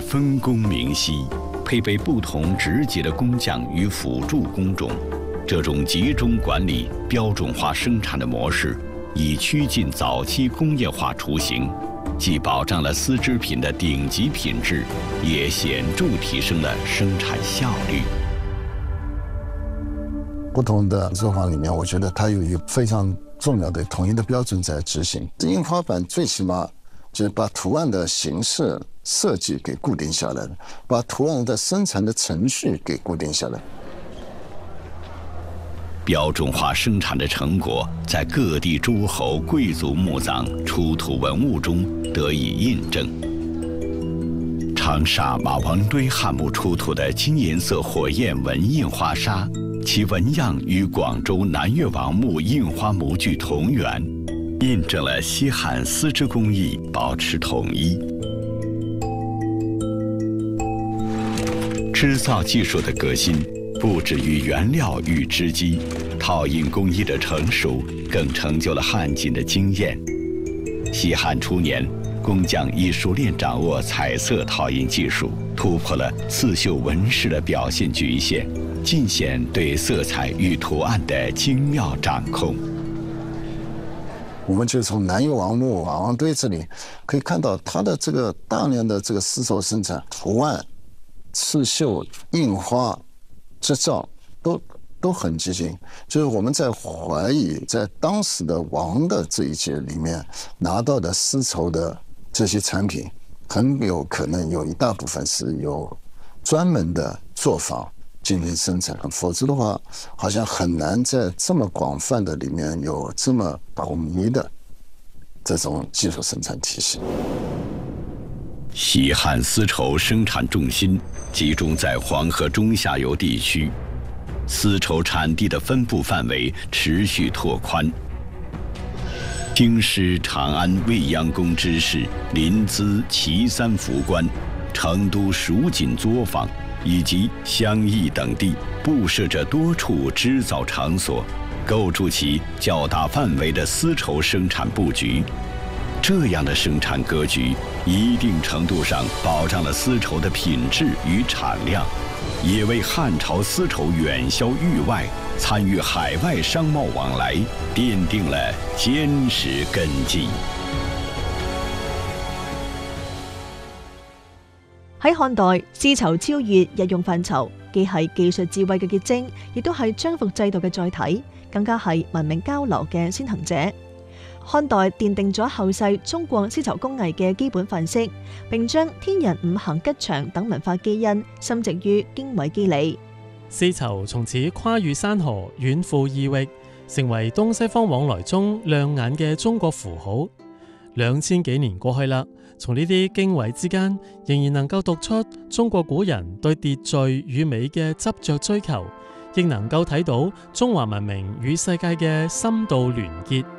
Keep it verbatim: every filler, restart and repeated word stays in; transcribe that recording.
分工明晰，配备不同职级的工匠与辅助工种。这种集中管理、标准化生产的模式，已趋近早期工业化雏形，既保障了丝织品的顶级品质，也显著提升了生产效率。 不同的作坊里面，我觉得它有一个非常重要的统一的标准在执行。印花版最起码就是把图案的形式设计给固定下来了，把图案的生产的程序给固定下来。 标准化生产的成果在各地诸侯贵族墓葬出土文物中得以印证。长沙马王堆汉墓出土的金颜色火焰纹印花纱，其纹样与广州南越王墓印花模具同源，印证了西汉丝织工艺保持统一。织造技术的革新不止于原料与织机，套印工艺的成熟更成就了汉锦的惊艳。西汉初年，工匠已熟练掌握彩色套印技术，突破了刺绣纹饰的表现局限，尽显对色彩与图案的精妙掌控。 我们就从南越王墓马王堆这里可以看到，它的这个大量的这个丝绸生产、图案、刺绣、印花、织造都都很接近。就是我们在怀疑，在当时的王的这一届里面拿到的丝绸的这些产品，很有可能有一大部分是有专门的作坊进行生产，否则的话，好像很难在这么广泛的里面有这么保密的这种技术生产体系。 西汉丝绸生产重心集中在黄河中下游地区，丝绸产地的分布范围持续拓宽。京师、长安、未央宫织市、临淄、祁三福关、成都蜀锦作坊以及襄邑等地布设着多处织造场所，构筑起较大范围的丝绸生产布局。这样的生产格局一定程度上保障了丝绸的品质与产量，也为汉朝丝绸远销域外、参与海外商贸往来奠定了坚实根基。 喺漢代，絲綢超越日用範疇，既係技術智慧嘅結晶，亦都係章服制度嘅載體，更加係文明交流嘅先行者。漢代奠定咗後世中國絲綢工藝嘅基本範式，並將天人五行吉祥等文化基因深植於經緯肌理。 絲綢從此跨越山河，遠赴異域，成為東西方往來中亮眼嘅中國符號。兩千幾年過去啦，從呢啲經緯之間，仍然能夠讀出中國古人對秩序與美嘅執着追求，亦能夠睇到中華文明與世界嘅深度聯結。